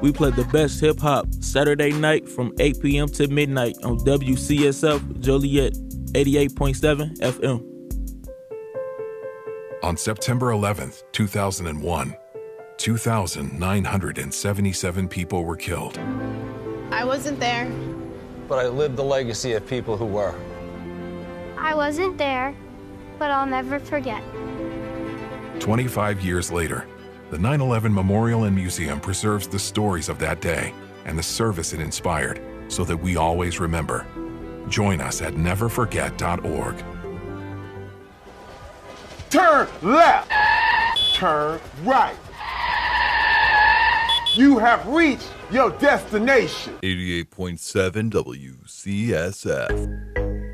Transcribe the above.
We play the best hip-hop Saturday night from 8 p.m. to midnight on WCSF Joliet 88.7 FM. On September 11th, 2001, 2,977 people were killed. I wasn't there. But I lived the legacy of people who were. I wasn't there, but I'll never forget. 25 years later, the 9/11 Memorial and Museum preserves the stories of that day and the service it inspired so that we always remember. Join us at neverforget.org. Turn left. Turn right. You have reached your destination. 88.7 WCSF.